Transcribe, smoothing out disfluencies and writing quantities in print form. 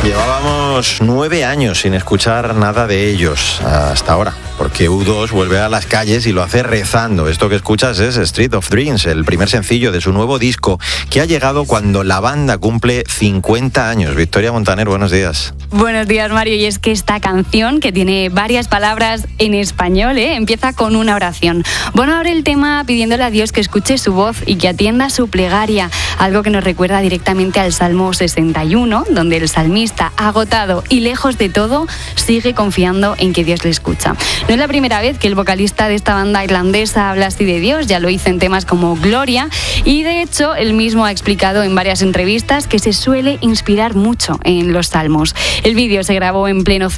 Llevábamos 9 años sin escuchar nada de ellos hasta ahora, porque U2 vuelve a las calles y lo hace rezando. Esto que escuchas es Street of Dreams, el primer sencillo de su nuevo disco, que ha llegado cuando la banda cumple 50 años. Victoria Montaner, buenos días. Buenos días, Mario. Y es que esta canción, que tiene varias palabras en español, empieza con una oración. Bono abre el tema pidiéndole a Dios que escuche su voz y que atienda su plegaria, algo que nos recuerda directamente al Salmo 61, donde el salmista, agotado y lejos de todo, sigue confiando en que Dios le escucha. No es la primera vez que el vocalista de esta banda irlandesa habla así de Dios, ya lo hizo en temas como Gloria, y de hecho él mismo ha explicado en varias entrevistas que se suele inspirar mucho en los salmos. El vídeo se grabó en pleno